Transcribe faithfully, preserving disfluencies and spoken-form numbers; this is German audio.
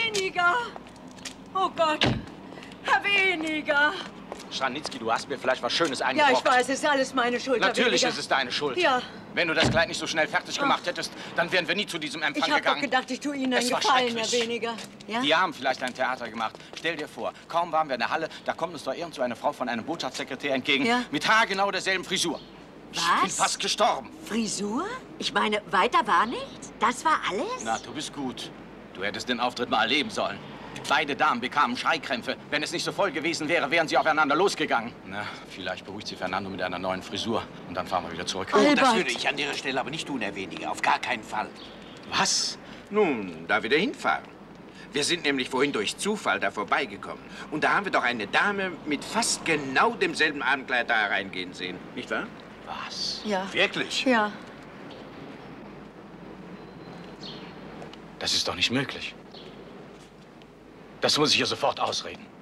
Weniger! Oh Gott! Herr Weniger! Scharnitzky, du hast mir vielleicht was Schönes eingebrockt. Ja, ich weiß, es ist alles meine Schuld. Natürlich ist es deine Schuld. Ja. Wenn du das Kleid nicht so schnell fertig gemacht hättest, dann wären wir nie zu diesem Empfang ich hab gegangen. Ich habe gedacht, ich tue Ihnen einen es war Gefallen, Herr Weniger. Ja? Die haben vielleicht ein Theater gemacht. Stell dir vor, kaum waren wir in der Halle, da kommt uns doch irgend so eine Frau von einem Botschaftssekretär entgegen, ja? mit haargenau derselben Frisur. Was? Ich bin fast gestorben. Frisur? Ich meine, weiter war nichts? Das war alles? Na, du bist gut. Du hättest den Auftritt mal erleben sollen. Beide Damen bekamen Schreikrämpfe. Wenn es nicht so voll gewesen wäre, wären sie aufeinander losgegangen. Na, vielleicht beruhigt sie Fernando mit einer neuen Frisur. Und dann fahren wir wieder zurück. Oh, das würde ich an Ihrer Stelle aber nicht tun, Herr Weniger. Auf gar keinen Fall. Was? Nun, da wir hinfahren. Wir sind nämlich vorhin durch Zufall da vorbeigekommen. Und da haben wir doch eine Dame mit fast genau demselben Abendkleid da hereingehen sehen. Nicht wahr? Was? Ja. Wirklich? Ja. Das ist doch nicht möglich. Das muss ich ihr sofort ausreden.